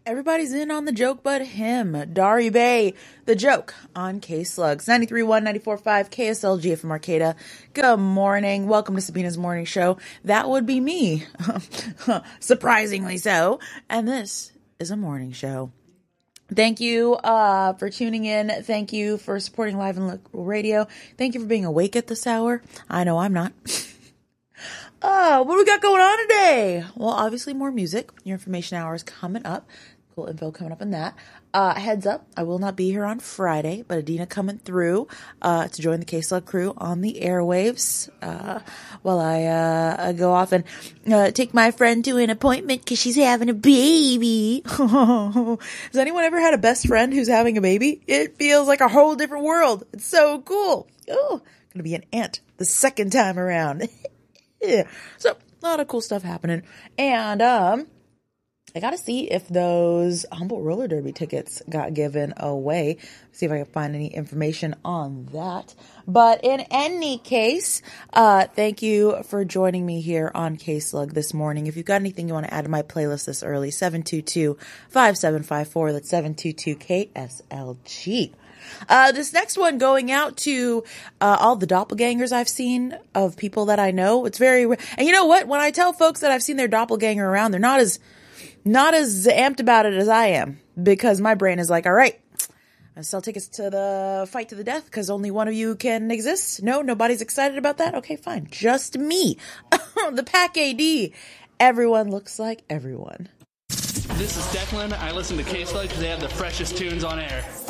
Everybody's in on the joke but him. Dari Bay, the joke on K-Slugs. 93.1, 94.5, KSLG from Arcata. Good morning. Welcome to Sabina's Morning Show. That would be me. Surprisingly so. And this is a morning show. Thank you for tuning in. Thank you for supporting live and local radio. Thank you for being awake at this hour. I know I'm not. What do we got going on today? Well, obviously more music. Your information hour is coming up. Cool info coming up in that. Heads up, I will not be here on Friday, but Adina coming through to join the K-Slug crew on the airwaves while I go off and take my friend to an appointment because she's having a baby. Has anyone ever had a best friend who's having a baby? It feels like a whole different world. It's so cool. Oh, gonna be an aunt the second time around. Yeah. So, a lot of cool stuff happening. And, I gotta see if those Humboldt Roller Derby tickets got given away. See if I can find any information on that. But in any case, thank you for joining me here on K-Slug this morning. If you've got anything you want to add to my playlist this early, 722-5754. That's 722-KSLG. This next one going out to all the doppelgangers I've seen of people that I know. It's very, and you know what? When I tell folks that I've seen their doppelganger around, they're not as amped about it as I am, because my brain is like, all right, I sell tickets to the fight to the death because only one of you can exist. No, nobody's excited about that. Okay, fine. Just me. The Pack AD. Everyone looks like everyone. This is Declan. I listen to K-Slug because they have the freshest tunes on air.